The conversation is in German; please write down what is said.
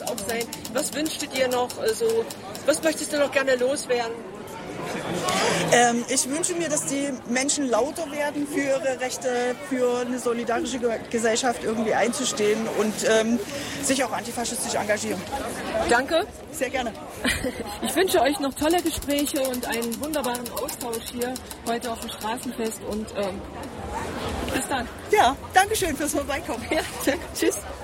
auch sein. Was wünschtet ihr noch? Also, was möchtest du noch gerne loswerden? Ich wünsche mir, dass die Menschen lauter werden für ihre Rechte, für eine solidarische Gesellschaft irgendwie einzustehen und sich auch antifaschistisch engagieren. Danke. Sehr gerne. Ich wünsche euch noch tolle Gespräche und einen wunderbaren Austausch hier heute auf dem Straßenfest und bis dann. Ja, danke schön fürs Vorbeikommen. Ja, tschüss.